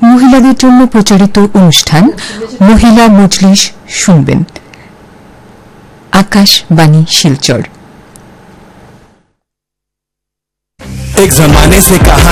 মহিলাদের জন্য প্রচারিত অনুষ্ঠান মহিলা মজলিস শুনবেন। आकाशवाणी शिलचर। एक जमाने से कहा